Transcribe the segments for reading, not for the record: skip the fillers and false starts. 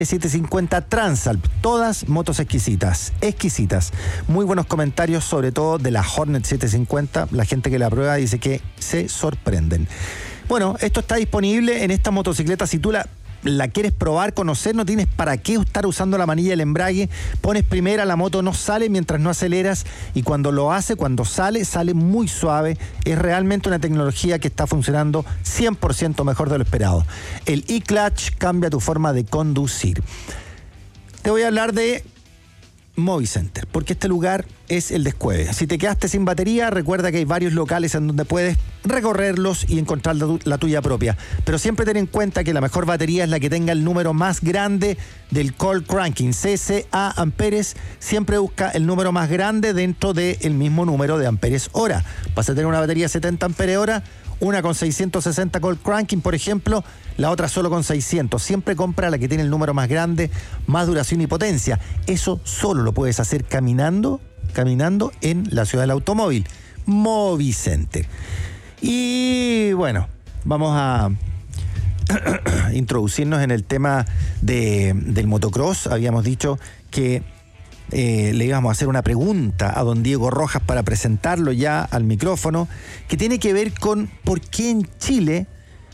750 Transalp, todas motos exquisitas. Muy buenos comentarios, sobre todo de la Hornet 750. La gente que la prueba dice que se sorprenden. Bueno, esto está disponible en esta motocicleta. Si tú la quieres probar, conocer, no tienes para qué estar usando la manilla del embrague. Pones primera, la moto no sale mientras no aceleras, y cuando lo hace, cuando sale muy suave. Es realmente una tecnología que está funcionando 100% mejor de lo esperado. El e-clutch cambia tu forma de conducir. Te voy a hablar de Movicenter, porque este lugar es el descueve. Si te quedaste sin batería, recuerda que hay varios locales en donde puedes recorrerlos y encontrar la tuya propia. Pero siempre ten en cuenta que la mejor batería es la que tenga el número más grande del Cold Cranking, CCA amperes. Siempre busca el número más grande dentro del mismo número de amperes hora. Vas a tener una batería 70 amperes hora, una con 660 Cold Cranking, por ejemplo, la otra solo con 600. Siempre compra la que tiene el número más grande, más duración y potencia. Eso solo lo puedes hacer caminando en la ciudad del automóvil. Movicenter. Y bueno, vamos a introducirnos en el tema del motocross. Habíamos dicho que le íbamos a hacer una pregunta a don Diego Rojas para presentarlo ya al micrófono, que tiene que ver con por qué en Chile,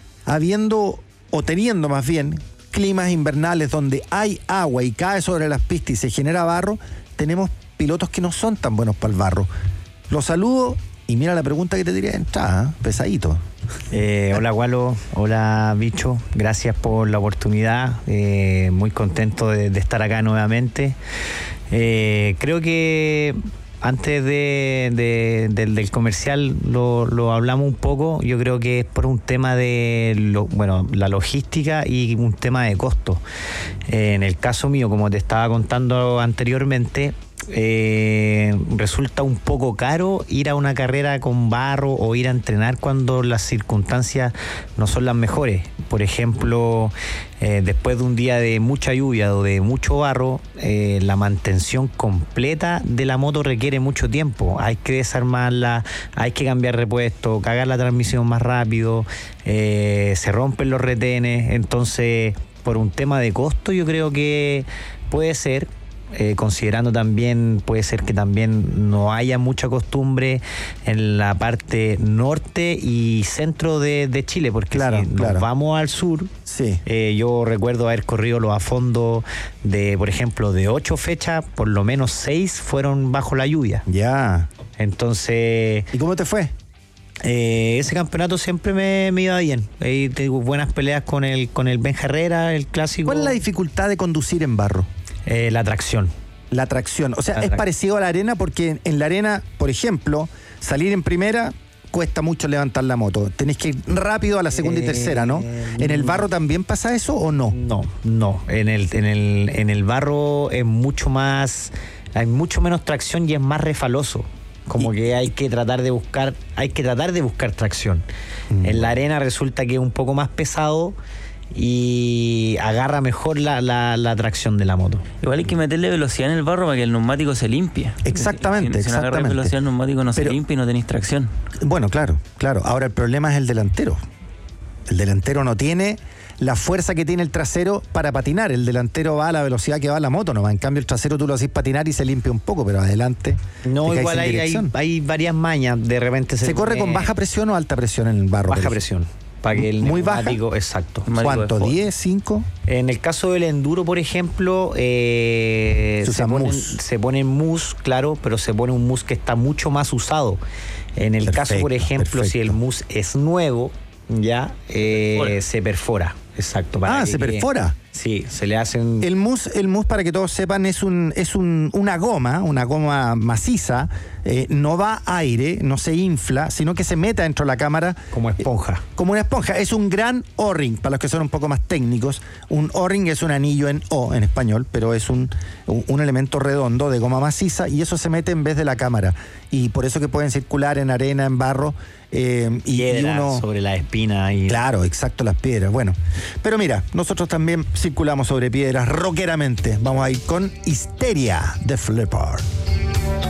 teniendo más bien climas invernales donde hay agua y cae sobre las pistas y se genera barro, tenemos pilotos que no son tan buenos para el barro. Los saludo y mira la pregunta que te diría de entrada, pesadito. Hola Gualo, hola Bicho, gracias por la oportunidad, muy contento de estar acá nuevamente. Creo que antes del comercial lo hablamos un poco. Yo creo que es por un tema de la logística y un tema de costo. En el caso mío, como te estaba contando anteriormente, resulta un poco caro ir a una carrera con barro o ir a entrenar cuando las circunstancias no son las mejores. Por ejemplo, después de un día de mucha lluvia o de mucho barro, la mantención completa de la moto requiere mucho tiempo. Hay que desarmarla, hay que cambiar repuesto, cagar la transmisión más rápido, se rompen los retenes. Entonces, por un tema de costo, yo creo que puede ser, considerando también, puede ser que también no haya mucha costumbre en la parte norte y centro de Chile, porque si nos vamos al sur, sí. Yo recuerdo haber corrido los a fondo por ejemplo, de 8 fechas, por lo menos 6 fueron bajo la lluvia. Ya. Entonces... ¿Y cómo te fue? Ese campeonato siempre me iba bien. Tengo buenas peleas con el Benja Herrera, el clásico. ¿Cuál es la dificultad de conducir en barro? La tracción. La tracción. O sea, es parecido a la arena, porque en la arena, por ejemplo, salir en primera cuesta mucho levantar la moto. Tenés que ir rápido a la segunda y tercera, ¿no? ¿En el barro también pasa eso o no? No. En el barro es mucho más... Hay mucho menos tracción y es más refaloso. Como que hay que tratar de buscar tracción. En la arena resulta que es un poco más pesado y agarra mejor la tracción de la moto. Igual hay que meterle velocidad en el barro para que el neumático se limpie. Exactamente. Si no agarras velocidad, el neumático no se limpia y no tenéis tracción. Bueno, claro. Ahora el problema es el delantero. El delantero no tiene la fuerza que tiene el trasero para patinar. El delantero va a la velocidad que va la moto, no va. En cambio, el trasero tú lo haces patinar y se limpia un poco, pero adelante. No, igual hay varias mañas. De repente ¿Se corre con baja presión o alta presión en el barro? Baja presión. Para que el muy neumático, baja. Exacto. ¿Cuánto? ¿10, 5? En el caso del enduro, por ejemplo, se pone mousse, claro, pero se pone un mousse que está mucho más usado. En el caso, por ejemplo, si el mousse es nuevo, ya se perfora. Exacto. ¿Se perfora? Sí, se le hacen... El mousse, para que todos sepan, es una goma maciza, no va aire, no se infla, sino que se mete dentro de la cámara. Como esponja. Como una esponja. Es un gran O-ring, para los que son un poco más técnicos. Un O-ring es un anillo en O en español, pero es un elemento redondo de goma maciza, y eso se mete en vez de la cámara. Y por eso que pueden circular en arena, en barro. Piedras sobre la espina. Claro, exacto, las piedras. Bueno, pero mira, nosotros también circulamos sobre piedras rockeramente. Vamos a ir con Histeria de Flipper.